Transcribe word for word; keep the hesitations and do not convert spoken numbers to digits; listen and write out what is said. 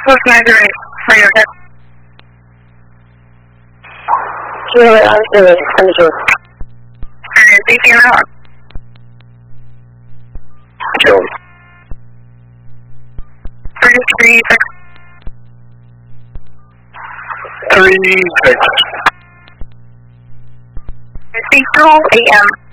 Post Nazareth, for your head. Kilo, understood, understood. And D C now. Joe. thirty-three, six. Three, six. fifty-two A M.